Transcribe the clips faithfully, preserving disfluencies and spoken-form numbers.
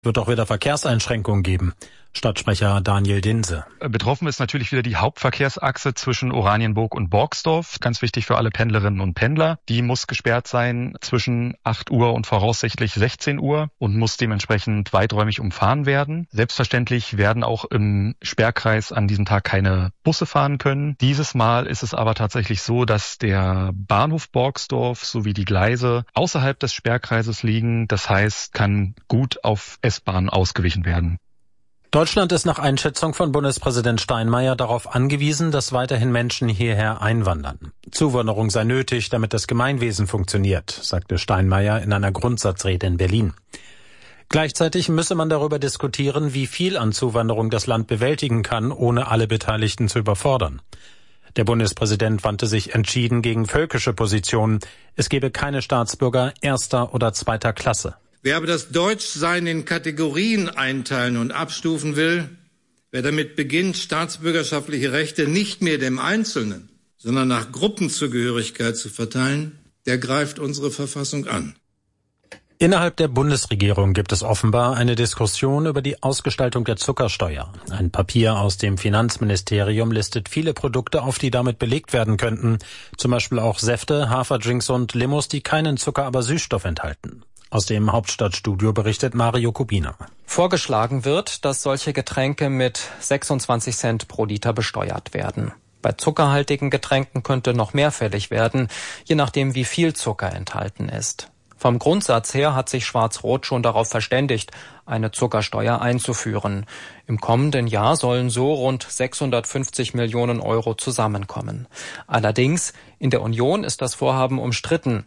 Wird auch wieder Verkehrseinschränkungen geben. Stadtsprecher Daniel Dinse. Betroffen ist natürlich wieder die Hauptverkehrsachse zwischen Oranienburg und Borgsdorf. Ganz wichtig für alle Pendlerinnen und Pendler. Die muss gesperrt sein zwischen acht Uhr und voraussichtlich sechzehn Uhr und muss dementsprechend weiträumig umfahren werden. Selbstverständlich werden auch im Sperrkreis an diesem Tag keine Busse fahren können. Dieses Mal ist es aber tatsächlich so, dass der Bahnhof Borgsdorf sowie die Gleise außerhalb des Sperrkreises liegen. Das heißt, kann gut auf S-Bahn ausgewichen werden. Deutschland ist nach Einschätzung von Bundespräsident Steinmeier darauf angewiesen, dass weiterhin Menschen hierher einwandern. Zuwanderung sei nötig, damit das Gemeinwesen funktioniert, sagte Steinmeier in einer Grundsatzrede in Berlin. Gleichzeitig müsse man darüber diskutieren, wie viel an Zuwanderung das Land bewältigen kann, ohne alle Beteiligten zu überfordern. Der Bundespräsident wandte sich entschieden gegen völkische Positionen. Es gebe keine Staatsbürger erster oder zweiter Klasse. Wer aber das Deutschsein in Kategorien einteilen und abstufen will, wer damit beginnt, staatsbürgerschaftliche Rechte nicht mehr dem Einzelnen, sondern nach Gruppenzugehörigkeit zu verteilen, der greift unsere Verfassung an. Innerhalb der Bundesregierung gibt es offenbar eine Diskussion über die Ausgestaltung der Zuckersteuer. Ein Papier aus dem Finanzministerium listet viele Produkte auf, die damit belegt werden könnten. Zum Beispiel auch Säfte, Haferdrinks und Limos, die keinen Zucker, aber Süßstoff enthalten. Aus dem Hauptstadtstudio berichtet Mario Kubina. Vorgeschlagen wird, dass solche Getränke mit sechsundzwanzig Cent pro Liter besteuert werden. Bei zuckerhaltigen Getränken könnte noch mehr fällig werden, je nachdem wie viel Zucker enthalten ist. Vom Grundsatz her hat sich Schwarz-Rot schon darauf verständigt, eine Zuckersteuer einzuführen. Im kommenden Jahr sollen so rund sechshundertfünfzig Millionen Euro zusammenkommen. Allerdings, in der Union ist das Vorhaben umstritten.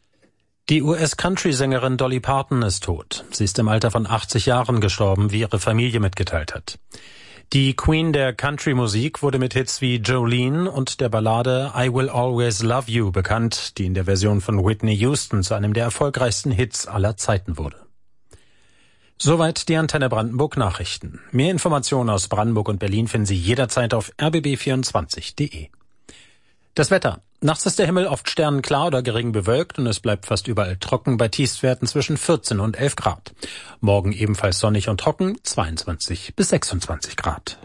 Die U S-Country-Sängerin Dolly Parton ist tot. Sie ist im Alter von achtzig Jahren gestorben, wie ihre Familie mitgeteilt hat. Die Queen der Country-Musik wurde mit Hits wie Jolene und der Ballade I Will Always Love You bekannt, die in der Version von Whitney Houston zu einem der erfolgreichsten Hits aller Zeiten wurde. Soweit die Antenne Brandenburg Nachrichten. Mehr Informationen aus Brandenburg und Berlin finden Sie jederzeit auf r b b vierundzwanzig punkt d e. Das Wetter. Nachts ist der Himmel oft sternenklar oder gering bewölkt und es bleibt fast überall trocken bei Tiefstwerten zwischen vierzehn und elf Grad. Morgen ebenfalls sonnig und trocken, zweiundzwanzig bis sechsundzwanzig Grad.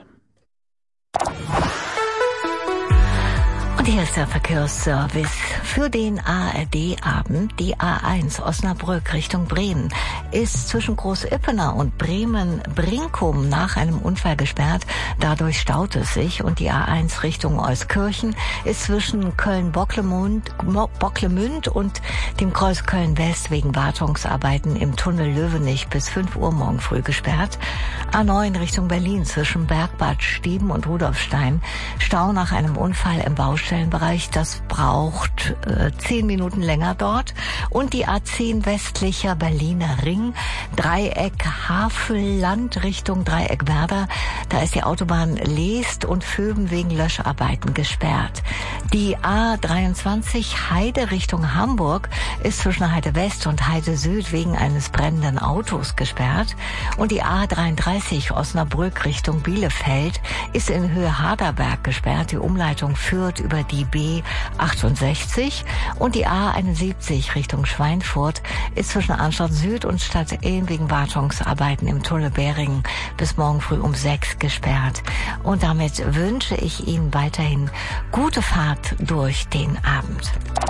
Und hier ist der Verkehrsservice für den A R D-Abend. Die A eins Osnabrück Richtung Bremen ist zwischen Großippenau und Bremen-Brinkum nach einem Unfall gesperrt. Dadurch staut es sich. Und die A eins Richtung Euskirchen ist zwischen Köln-Bocklemünd Bocklemünd und dem Kreuz Köln-West wegen Wartungsarbeiten im Tunnel Löwenich bis fünf Uhr morgen früh gesperrt. A neun Richtung Berlin zwischen Bergbad Stieben und Rudolfstein. Stau nach einem Unfall im Baustellenbereich. Das braucht äh, zehn Minuten länger dort. Und die A zehn westlicher Berliner Ring, Dreieck Havelland Richtung Dreieck Werder. Da ist die Autobahn Leest und Vöben wegen Löscharbeiten gesperrt. Die A dreiundzwanzig Heide Richtung Hamburg ist zwischen Heide West und Heide Süd wegen eines brennenden Autos gesperrt. Und die A dreiunddreißig Osnabrück Richtung Bielefeld ist in Höhe Harderberg gesperrt. Die Umleitung führt über die B achtundsechzig und die A einundsiebzig Richtung Schweinfurt ist zwischen Arnstadt Süd und Stadt Ehn wegen Wartungsarbeiten im Tunnel Beringen bis morgen früh um sechs gesperrt. Und damit wünsche ich Ihnen weiterhin gute Fahrt durch den Abend.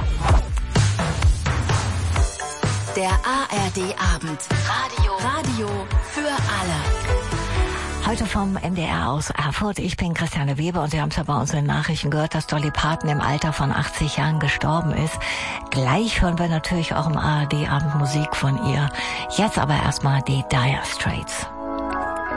Der A R D-Abend. Radio. Radio für alle. Heute vom M D R aus Erfurt. Ich bin Christiane Weber und Sie haben es ja bei unseren Nachrichten gehört, dass Dolly Parton im Alter von achtzig Jahren gestorben ist. Gleich hören wir natürlich auch im A R D-Abend Musik von ihr. Jetzt aber erstmal die Dire Straits.